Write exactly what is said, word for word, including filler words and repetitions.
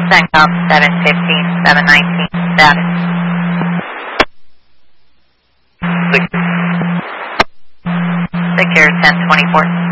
SENCOM seven fifteen, seven nineteen, status. Secure ten twenty-four.